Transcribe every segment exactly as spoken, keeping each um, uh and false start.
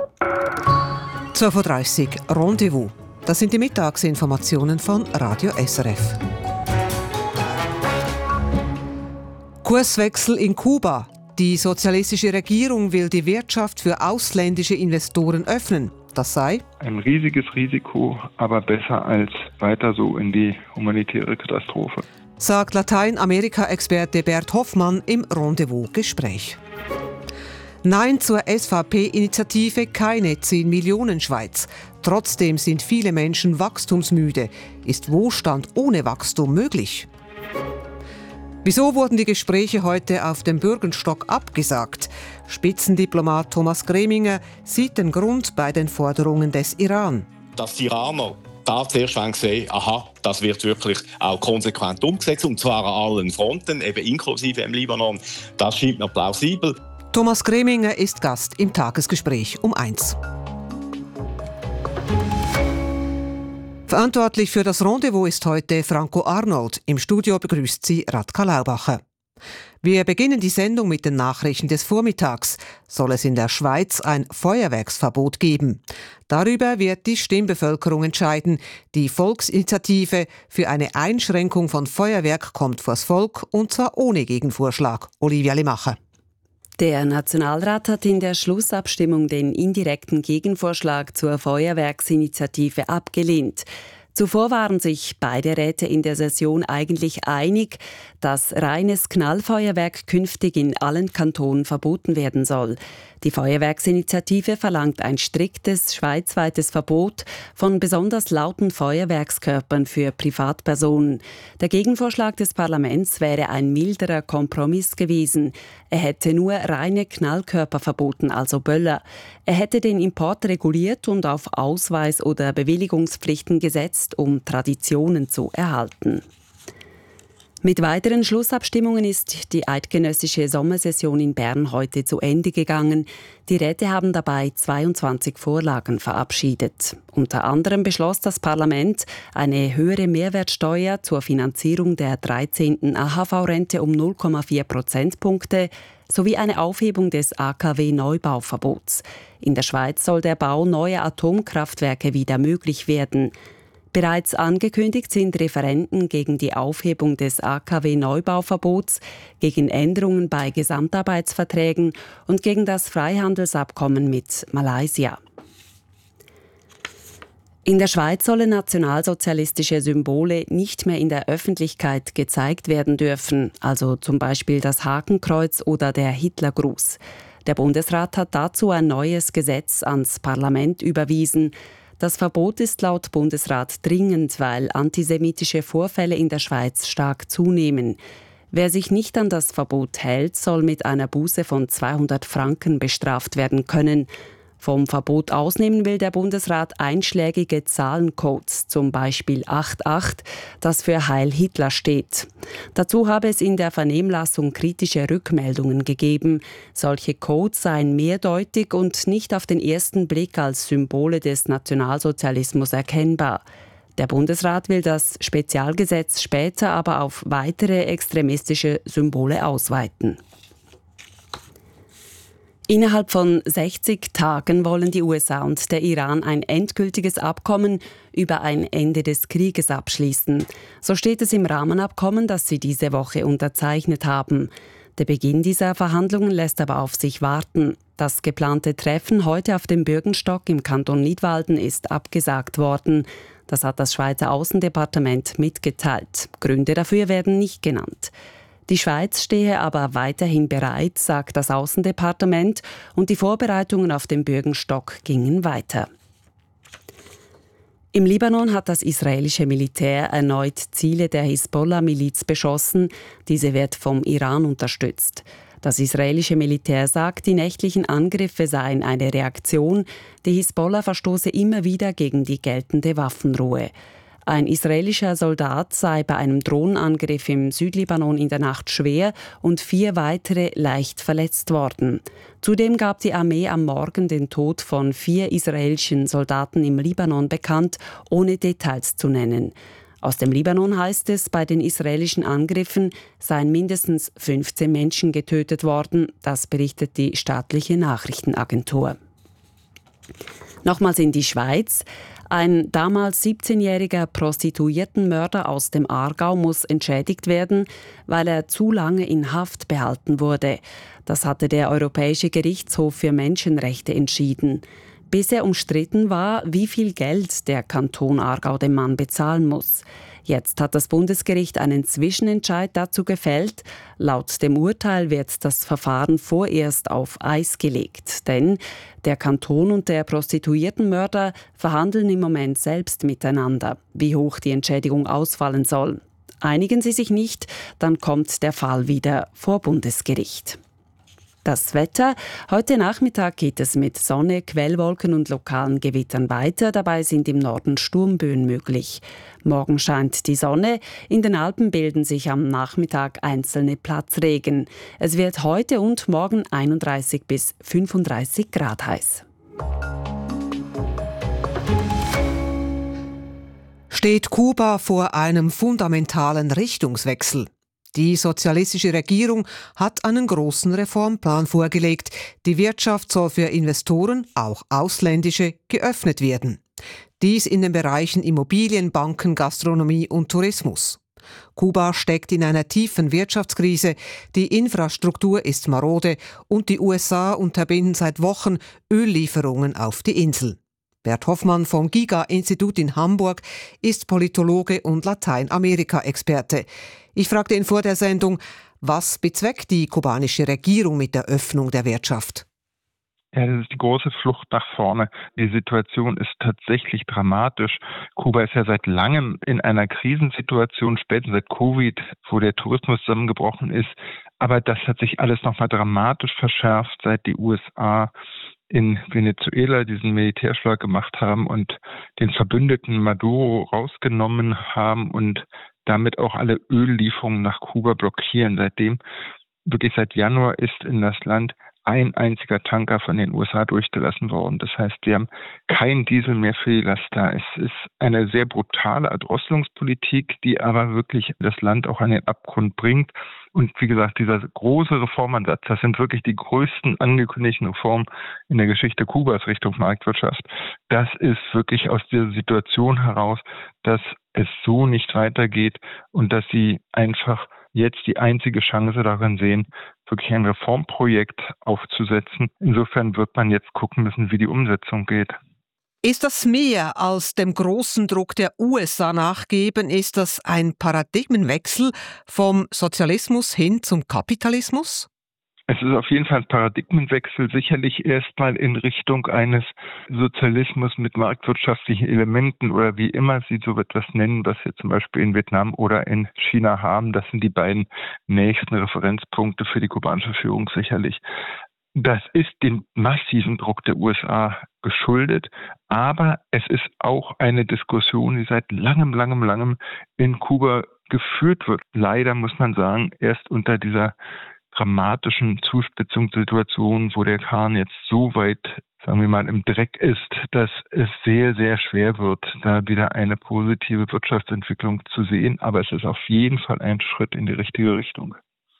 zwölf Uhr dreißig Rendezvous. Das sind die Mittagsinformationen von Radio S R F. Kurswechsel in Kuba. Die sozialistische Regierung will die Wirtschaft für ausländische Investoren öffnen. Das sei ein riesiges Risiko, aber besser als weiter so in die humanitäre Katastrophe, sagt Lateinamerika-Experte Bert Hoffmann im Rendezvous-Gespräch. Nein zur S V P-Initiative Keine zehn Millionen Schweiz. Trotzdem sind viele Menschen wachstumsmüde. Ist Wohlstand ohne Wachstum möglich? Wieso wurden die Gespräche heute auf dem Bürgenstock abgesagt? Spitzendiplomat Thomas Greminger sieht den Grund bei den Forderungen des Iran. Dass die Iraner da zuerst sehen, aha, das wird wirklich auch konsequent umgesetzt, und zwar an allen Fronten, eben inklusive im Libanon, das scheint mir plausibel. Thomas Greminger ist Gast im Tagesgespräch um eins. Verantwortlich für das Rendezvous ist heute Franco Arnold. Im Studio begrüßt sie Radka Laubacher. Wir beginnen die Sendung mit den Nachrichten des Vormittags. Soll es in der Schweiz ein Feuerwerksverbot geben? Darüber wird die Stimmbevölkerung entscheiden. Die Volksinitiative für eine Einschränkung von Feuerwerk kommt vors Volk, und zwar ohne Gegenvorschlag. Olivia Limacher. Der Nationalrat hat in der Schlussabstimmung den indirekten Gegenvorschlag zur Feuerwerksinitiative abgelehnt. Zuvor waren sich beide Räte in der Session eigentlich einig, dass reines Knallfeuerwerk künftig in allen Kantonen verboten werden soll. Die Feuerwerksinitiative verlangt ein striktes schweizweites Verbot von besonders lauten Feuerwerkskörpern für Privatpersonen. Der Gegenvorschlag des Parlaments wäre ein milderer Kompromiss gewesen. Er hätte nur reine Knallkörper verboten, also Böller. Er hätte den Import reguliert und auf Ausweis- oder Bewilligungspflichten gesetzt, um Traditionen zu erhalten. Mit weiteren Schlussabstimmungen ist die eidgenössische Sommersession in Bern heute zu Ende gegangen. Die Räte haben dabei zweiundzwanzig Vorlagen verabschiedet. Unter anderem beschloss das Parlament eine höhere Mehrwertsteuer zur Finanzierung der dreizehnten A H V-Rente um null Komma vier Prozentpunkte sowie eine Aufhebung des A K W-Neubauverbots. In der Schweiz soll der Bau neuer Atomkraftwerke wieder möglich werden. Bereits angekündigt sind Referenden gegen die Aufhebung des A K W-Neubauverbots, gegen Änderungen bei Gesamtarbeitsverträgen und gegen das Freihandelsabkommen mit Malaysia. In der Schweiz sollen nationalsozialistische Symbole nicht mehr in der Öffentlichkeit gezeigt werden dürfen, also zum Beispiel das Hakenkreuz oder der Hitlergruß. Der Bundesrat hat dazu ein neues Gesetz ans Parlament überwiesen. Das Verbot ist laut Bundesrat dringend, weil antisemitische Vorfälle in der Schweiz stark zunehmen. Wer sich nicht an das Verbot hält, soll mit einer Buße von zweihundert Franken bestraft werden können. Vom Verbot ausnehmen will der Bundesrat einschlägige Zahlencodes, zum Beispiel acht acht, das für Heil Hitler steht. Dazu habe es in der Vernehmlassung kritische Rückmeldungen gegeben. Solche Codes seien mehrdeutig und nicht auf den ersten Blick als Symbole des Nationalsozialismus erkennbar. Der Bundesrat will das Spezialgesetz später aber auf weitere extremistische Symbole ausweiten. Innerhalb von sechzig Tagen wollen die U S A und der Iran ein endgültiges Abkommen über ein Ende des Krieges abschließen. So steht es im Rahmenabkommen, das sie diese Woche unterzeichnet haben. Der Beginn dieser Verhandlungen lässt aber auf sich warten. Das geplante Treffen heute auf dem Bürgenstock im Kanton Nidwalden ist abgesagt worden. Das hat das Schweizer Aussendepartement mitgeteilt. Gründe dafür werden nicht genannt. Die Schweiz stehe aber weiterhin bereit, sagt das Aussendepartement, und die Vorbereitungen auf dem Bürgenstock gingen weiter. Im Libanon hat das israelische Militär erneut Ziele der Hisbollah-Miliz beschossen. Diese wird vom Iran unterstützt. Das israelische Militär sagt, die nächtlichen Angriffe seien eine Reaktion. Die Hisbollah verstoße immer wieder gegen die geltende Waffenruhe. Ein israelischer Soldat sei bei einem Drohnenangriff im Südlibanon in der Nacht schwer und vier weitere leicht verletzt worden. Zudem gab die Armee am Morgen den Tod von vier israelischen Soldaten im Libanon bekannt, ohne Details zu nennen. Aus dem Libanon heißt es, bei den israelischen Angriffen seien mindestens fünfzehn Menschen getötet worden. Das berichtet die staatliche Nachrichtenagentur. Nochmals in die Schweiz. Ein damals siebzehnjähriger Prostituiertenmörder aus dem Aargau muss entschädigt werden, weil er zu lange in Haft behalten wurde. Das hatte der Europäische Gerichtshof für Menschenrechte entschieden. Bisher umstritten war, wie viel Geld der Kanton Aargau dem Mann bezahlen muss. Jetzt hat das Bundesgericht einen Zwischenentscheid dazu gefällt. Laut dem Urteil wird das Verfahren vorerst auf Eis gelegt. Denn der Kanton und der Prostituiertenmörder verhandeln im Moment selbst miteinander, wie hoch die Entschädigung ausfallen soll. Einigen sie sich nicht, dann kommt der Fall wieder vor Bundesgericht. Das Wetter. Heute Nachmittag geht es mit Sonne, Quellwolken und lokalen Gewittern weiter. Dabei sind im Norden Sturmböen möglich. Morgen scheint die Sonne. In den Alpen bilden sich am Nachmittag einzelne Platzregen. Es wird heute und morgen einunddreißig bis fünfunddreißig Grad heiß. Steht Kuba vor einem fundamentalen Richtungswechsel? Die sozialistische Regierung hat einen großen Reformplan vorgelegt. Die Wirtschaft soll für Investoren, auch ausländische, geöffnet werden. Dies in den Bereichen Immobilien, Banken, Gastronomie und Tourismus. Kuba steckt in einer tiefen Wirtschaftskrise, die Infrastruktur ist marode und die U S A unterbinden seit Wochen Öllieferungen auf die Insel. Bert Hoffmann vom Giga-Institut in Hamburg ist Politologe und Lateinamerika-Experte. Ich fragte ihn vor der Sendung, was bezweckt die kubanische Regierung mit der Öffnung der Wirtschaft? Ja, das ist die große Flucht nach vorne. Die Situation ist tatsächlich dramatisch. Kuba ist ja seit langem in einer Krisensituation, spätestens seit Covid, wo der Tourismus zusammengebrochen ist. Aber das hat sich alles nochmal dramatisch verschärft, seit die U S A in Venezuela diesen Militärschlag gemacht haben und den Verbündeten Maduro rausgenommen haben und damit auch alle Öllieferungen nach Kuba blockieren. Seitdem, wirklich seit Januar, ist in das Land ein einziger Tanker von den U S A durchgelassen worden. Das heißt, wir haben kein Diesel mehr für die Laster. Es ist eine sehr brutale Erdrosselungspolitik, die aber wirklich das Land auch an den Abgrund bringt. Und wie gesagt, dieser große Reformansatz, das sind wirklich die größten angekündigten Reformen in der Geschichte Kubas Richtung Marktwirtschaft. Das ist wirklich aus dieser Situation heraus, dass es so nicht weitergeht und dass sie einfach jetzt die einzige Chance darin sehen, wirklich ein Reformprojekt aufzusetzen. Insofern wird man jetzt gucken müssen, wie die Umsetzung geht. Ist das mehr als dem großen Druck der U S A nachgeben? Ist das ein Paradigmenwechsel vom Sozialismus hin zum Kapitalismus? Es ist auf jeden Fall ein Paradigmenwechsel, sicherlich erstmal in Richtung eines Sozialismus mit marktwirtschaftlichen Elementen oder wie immer Sie so etwas nennen, was wir zum Beispiel in Vietnam oder in China haben. Das sind die beiden nächsten Referenzpunkte für die kubanische Führung sicherlich. Das ist dem massiven Druck der U S A geschuldet, aber es ist auch eine Diskussion, die seit langem, langem, langem in Kuba geführt wird. Leider muss man sagen, erst unter dieser dramatischen Zuspitzungssituation, wo der Kahn jetzt so weit, sagen wir mal, im Dreck ist, dass es sehr, sehr schwer wird, da wieder eine positive Wirtschaftsentwicklung zu sehen. Aber es ist auf jeden Fall ein Schritt in die richtige Richtung.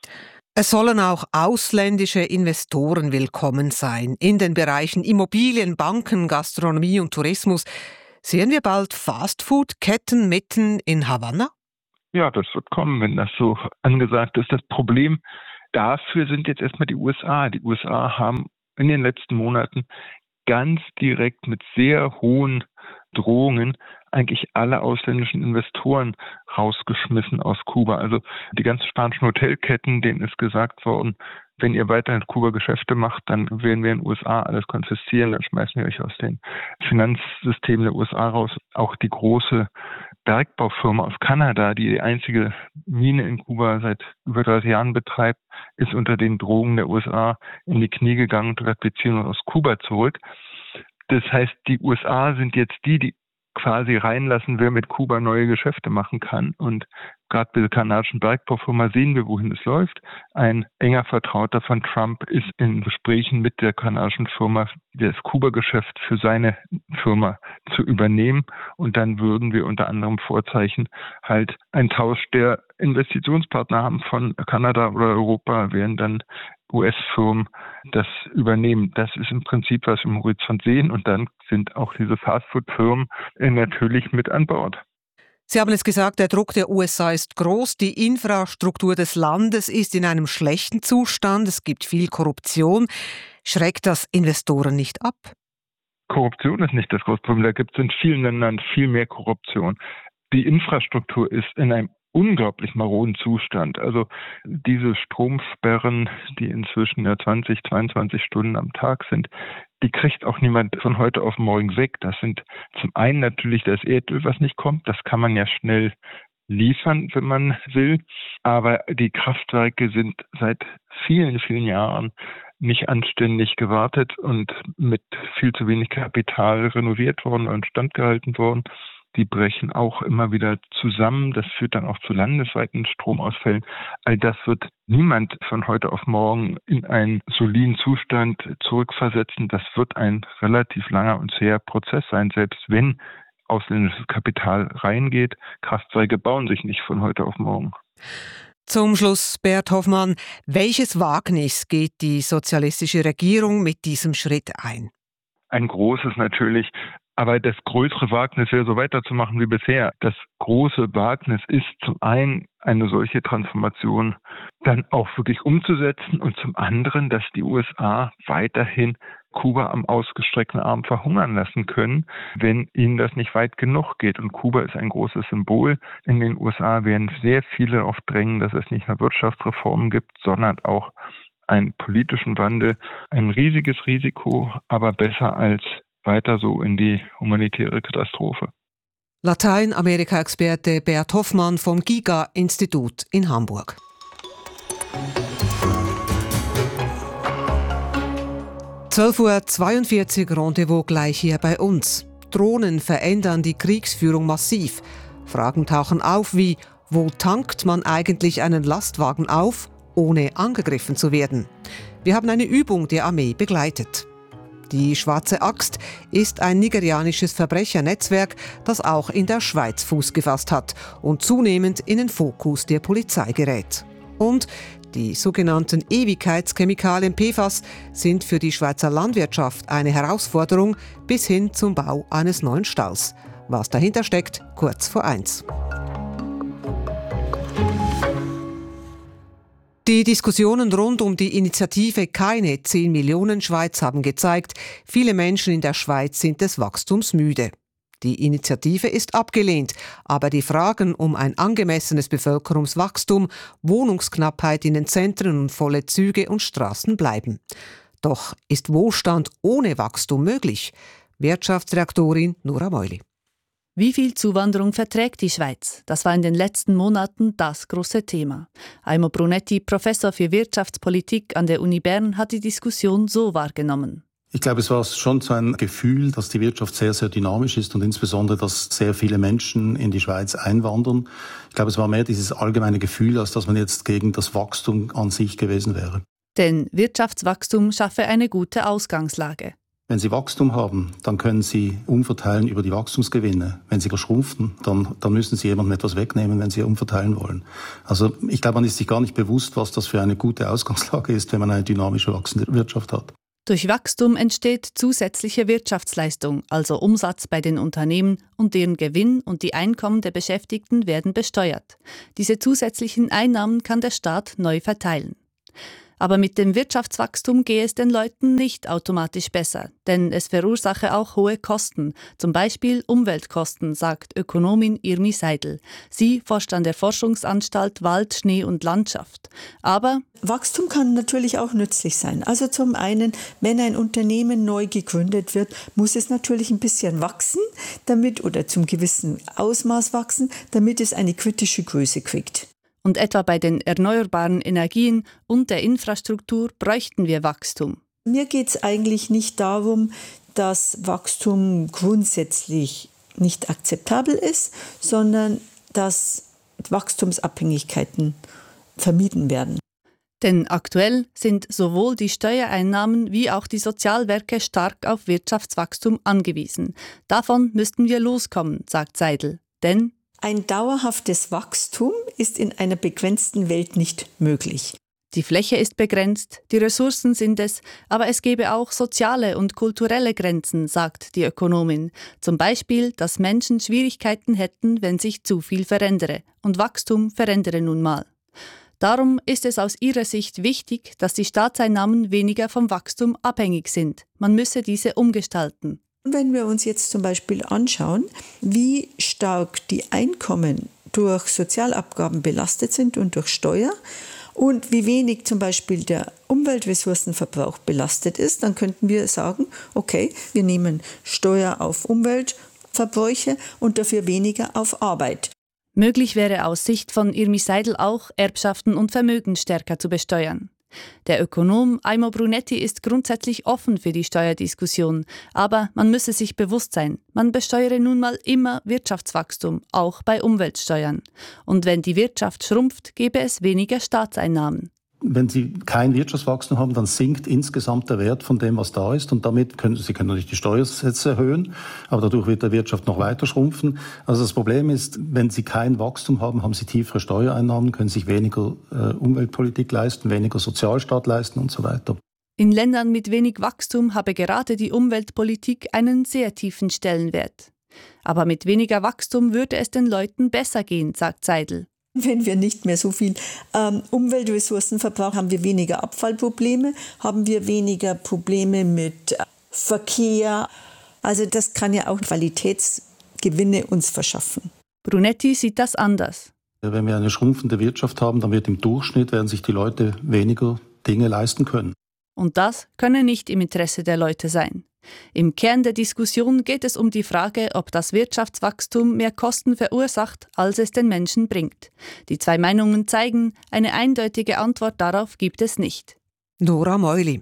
Es sollen auch ausländische Investoren willkommen sein in den Bereichen Immobilien, Banken, Gastronomie und Tourismus. Sehen wir bald Fastfood-Ketten mitten in Havanna? Ja, das wird kommen, wenn das so angesagt ist. Das Problem dafür sind jetzt erstmal die U S A. Die U S A haben in den letzten Monaten ganz direkt mit sehr hohen Drohungen eigentlich alle ausländischen Investoren rausgeschmissen aus Kuba. Also die ganzen spanischen Hotelketten, denen ist gesagt worden, wenn ihr weiter in Kuba Geschäfte macht, dann werden wir in den U S A alles konfiszieren, dann schmeißen wir euch aus den Finanzsystemen der U S A raus. Auch die große Bergbaufirma aus Kanada, die die einzige Mine in Kuba seit über dreißig Jahren betreibt, ist unter den Drohungen der U S A in die Knie gegangen und wir ziehen uns aus Kuba zurück. Das heißt, die U S A sind jetzt die, die quasi reinlassen, wer mit Kuba neue Geschäfte machen kann. Und gerade bei der kanadischen Bergbaufirma sehen wir, wohin es läuft. Ein enger Vertrauter von Trump ist in Gesprächen mit der kanadischen Firma, das Kuba-Geschäft für seine Firma zu übernehmen. Und dann würden wir unter anderem vorzeichnen, halt einen Tausch der Investitionspartner haben von Kanada oder Europa, während dann U S-Firmen das übernehmen. Das ist im Prinzip, was wir im Horizont sehen. Und dann sind auch diese Fastfood-Firmen natürlich mit an Bord. Sie haben es gesagt, der Druck der U S A ist groß. Die Infrastruktur des Landes ist in einem schlechten Zustand. Es gibt viel Korruption. Schreckt das Investoren nicht ab? Korruption ist nicht das große Problem. Da gibt es in vielen Ländern viel mehr Korruption. Die Infrastruktur ist in einem unglaublich maroden Zustand. Also diese Stromsperren, die inzwischen ja zwanzig, zweiundzwanzig Stunden am Tag sind, die kriegt auch niemand von heute auf morgen weg. Das sind zum einen natürlich das Erdöl, was nicht kommt. Das kann man ja schnell liefern, wenn man will. Aber die Kraftwerke sind seit vielen, vielen Jahren nicht anständig gewartet und mit viel zu wenig Kapital renoviert worden und standgehalten worden. Die brechen auch immer wieder zusammen. Das führt dann auch zu landesweiten Stromausfällen. All das wird niemand von heute auf morgen in einen soliden Zustand zurückversetzen. Das wird ein relativ langer und zäher Prozess sein, selbst wenn ausländisches Kapital reingeht. Kraftwerke bauen sich nicht von heute auf morgen. Zum Schluss, Bert Hoffmann, welches Wagnis geht die sozialistische Regierung mit diesem Schritt ein? Ein großes natürlich. Aber das größere Wagnis wäre, so weiterzumachen wie bisher. Das große Wagnis ist zum einen, eine solche Transformation dann auch wirklich umzusetzen und zum anderen, dass die U S A weiterhin Kuba am ausgestreckten Arm verhungern lassen können, wenn ihnen das nicht weit genug geht. Und Kuba ist ein großes Symbol. In den U S A werden sehr viele darauf drängen, dass es nicht nur Wirtschaftsreformen gibt, sondern auch einen politischen Wandel. Ein riesiges Risiko, aber besser als weiter so in die humanitäre Katastrophe. Lateinamerika-Experte Bert Hoffmann vom Giga-Institut in Hamburg. zwölf Uhr zweiundvierzig Rendezvous gleich hier bei uns. Drohnen verändern die Kriegsführung massiv. Fragen tauchen auf wie, wo tankt man eigentlich einen Lastwagen auf, ohne angegriffen zu werden? Wir haben eine Übung der Armee begleitet. Die Schwarze Axt ist ein nigerianisches Verbrechernetzwerk, das auch in der Schweiz Fuß gefasst hat und zunehmend in den Fokus der Polizei gerät. Und die sogenannten Ewigkeitschemikalien P F A S sind für die Schweizer Landwirtschaft eine Herausforderung bis hin zum Bau eines neuen Stalls. Was dahinter steckt, kurz vor eins. Die Diskussionen rund um die Initiative Keine zehn Millionen Schweiz haben gezeigt, viele Menschen in der Schweiz sind des Wachstums müde. Die Initiative ist abgelehnt, aber die Fragen um ein angemessenes Bevölkerungswachstum, Wohnungsknappheit in den Zentren und volle Züge und Straßen bleiben. Doch ist Wohlstand ohne Wachstum möglich? Wirtschaftsredaktorin Nora Meuli. Wie viel Zuwanderung verträgt die Schweiz? Das war in den letzten Monaten das große Thema. Aimo Brunetti, Professor für Wirtschaftspolitik an der Uni Bern, hat die Diskussion so wahrgenommen. Ich glaube, es war schon so ein Gefühl, dass die Wirtschaft sehr, sehr dynamisch ist und insbesondere, dass sehr viele Menschen in die Schweiz einwandern. Ich glaube, es war mehr dieses allgemeine Gefühl, als dass man jetzt gegen das Wachstum an sich gewesen wäre. Denn Wirtschaftswachstum schaffe eine gute Ausgangslage. Wenn Sie Wachstum haben, dann können Sie umverteilen über die Wachstumsgewinne. Wenn Sie schrumpfen, dann, dann müssen Sie jemandem etwas wegnehmen, wenn Sie umverteilen wollen. Also ich glaube, man ist sich gar nicht bewusst, was das für eine gute Ausgangslage ist, wenn man eine dynamische wachsende Wirtschaft hat. Durch Wachstum entsteht zusätzliche Wirtschaftsleistung, also Umsatz bei den Unternehmen, und deren Gewinn und die Einkommen der Beschäftigten werden besteuert. Diese zusätzlichen Einnahmen kann der Staat neu verteilen. Aber mit dem Wirtschaftswachstum gehe es den Leuten nicht automatisch besser, denn es verursache auch hohe Kosten, zum Beispiel Umweltkosten, sagt Ökonomin Irmi Seidel. Sie forscht an der Forschungsanstalt Wald, Schnee und Landschaft. Aber Wachstum kann natürlich auch nützlich sein. Also zum einen, wenn ein Unternehmen neu gegründet wird, muss es natürlich ein bisschen wachsen, damit oder zum gewissen Ausmaß wachsen, damit es eine kritische Größe kriegt. Und etwa bei den erneuerbaren Energien und der Infrastruktur bräuchten wir Wachstum. Mir geht es eigentlich nicht darum, dass Wachstum grundsätzlich nicht akzeptabel ist, sondern dass Wachstumsabhängigkeiten vermieden werden. Denn aktuell sind sowohl die Steuereinnahmen wie auch die Sozialwerke stark auf Wirtschaftswachstum angewiesen. Davon müssten wir loskommen, sagt Seidel. Denn ein dauerhaftes Wachstum ist in einer begrenzten Welt nicht möglich. Die Fläche ist begrenzt, die Ressourcen sind es, aber es gäbe auch soziale und kulturelle Grenzen, sagt die Ökonomin. Zum Beispiel, dass Menschen Schwierigkeiten hätten, wenn sich zu viel verändere. Und Wachstum verändere nun mal. Darum ist es aus ihrer Sicht wichtig, dass die Staatseinnahmen weniger vom Wachstum abhängig sind. Man müsse diese umgestalten. Wenn wir uns jetzt zum Beispiel anschauen, wie stark die Einkommen durch Sozialabgaben belastet sind und durch Steuer, und wie wenig zum Beispiel der Umweltressourcenverbrauch belastet ist, dann könnten wir sagen, okay, wir nehmen Steuer auf Umweltverbräuche und dafür weniger auf Arbeit. Möglich wäre aus Sicht von Irmi Seidel auch, Erbschaften und Vermögen stärker zu besteuern. Der Ökonom Aimo Brunetti ist grundsätzlich offen für die Steuerdiskussion, aber man müsse sich bewusst sein, man besteuere nun mal immer Wirtschaftswachstum, auch bei Umweltsteuern. Und wenn die Wirtschaft schrumpft, gäbe es weniger Staatseinnahmen. Wenn Sie kein Wirtschaftswachstum haben, dann sinkt insgesamt der Wert von dem, was da ist. Und damit können Sie können natürlich die Steuersätze erhöhen, aber dadurch wird der Wirtschaft noch weiter schrumpfen. Also das Problem ist, wenn Sie kein Wachstum haben, haben Sie tiefere Steuereinnahmen, können sich weniger äh, Umweltpolitik leisten, weniger Sozialstaat leisten und so weiter. In Ländern mit wenig Wachstum habe gerade die Umweltpolitik einen sehr tiefen Stellenwert. Aber mit weniger Wachstum würde es den Leuten besser gehen, sagt Seidel. Wenn wir nicht mehr so viel ähm, Umweltressourcen verbrauchen, haben wir weniger Abfallprobleme, haben wir weniger Probleme mit äh, Verkehr. Also das kann ja auch Qualitätsgewinne uns verschaffen. Brunetti sieht das anders. Wenn wir eine schrumpfende Wirtschaft haben, dann wird im Durchschnitt werden sich die Leute weniger Dinge leisten können. Und das könne nicht im Interesse der Leute sein. Im Kern der Diskussion geht es um die Frage, ob das Wirtschaftswachstum mehr Kosten verursacht, als es den Menschen bringt. Die zwei Meinungen zeigen, eine eindeutige Antwort darauf gibt es nicht. Nora Meuli.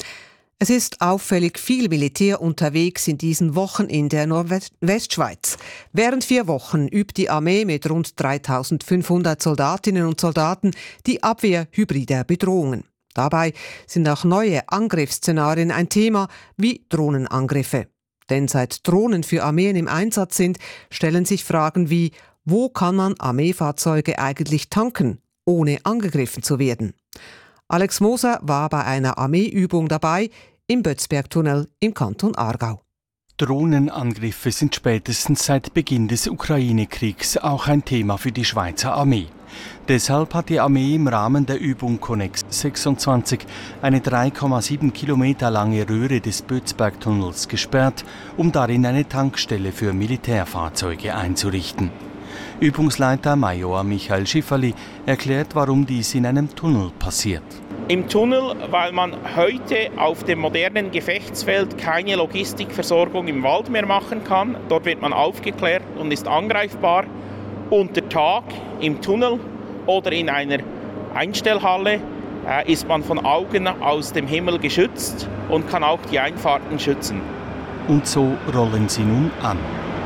Es ist auffällig viel Militär unterwegs in diesen Wochen in der Nordwestschweiz. Während vier Wochen übt die Armee mit rund dreitausendfünfhundert Soldatinnen und Soldaten die Abwehr hybrider Bedrohungen. Dabei sind auch neue Angriffsszenarien ein Thema, wie Drohnenangriffe. Denn seit Drohnen für Armeen im Einsatz sind, stellen sich Fragen wie, wo kann man Armeefahrzeuge eigentlich tanken, ohne angegriffen zu werden? Alex Moser war bei einer Armeeübung dabei im Bötzbergtunnel im Kanton Aargau. Drohnenangriffe sind spätestens seit Beginn des Ukraine-Kriegs auch ein Thema für die Schweizer Armee. Deshalb hat die Armee im Rahmen der Übung Connex sechsundzwanzig eine drei Komma sieben Kilometer lange Röhre des Bötzbergtunnels gesperrt, um darin eine Tankstelle für Militärfahrzeuge einzurichten. Übungsleiter Major Michael Schifferli erklärt, warum dies in einem Tunnel passiert. Im Tunnel, weil man heute auf dem modernen Gefechtsfeld keine Logistikversorgung im Wald mehr machen kann. Dort wird man aufgeklärt und ist angreifbar. Unter Tag im Tunnel oder in einer Einstellhalle äh, ist man von Augen aus dem Himmel geschützt und kann auch die Einfahrten schützen. Und so rollen sie nun an.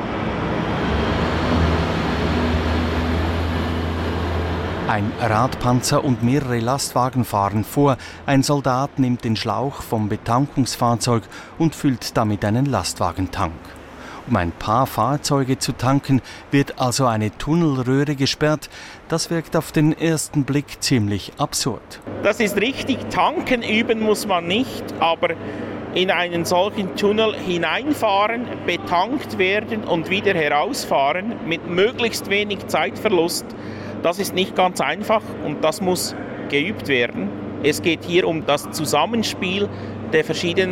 Ein Radpanzer und mehrere Lastwagen fahren vor. Ein Soldat nimmt den Schlauch vom Betankungsfahrzeug und füllt damit einen Lastwagentank. Um ein paar Fahrzeuge zu tanken, wird also eine Tunnelröhre gesperrt. Das wirkt auf den ersten Blick ziemlich absurd. Das ist richtig, tanken üben muss man nicht, aber in einen solchen Tunnel hineinfahren, betankt werden und wieder herausfahren mit möglichst wenig Zeitverlust, das ist nicht ganz einfach und das muss geübt werden. Es geht hier um das Zusammenspiel der verschiedenen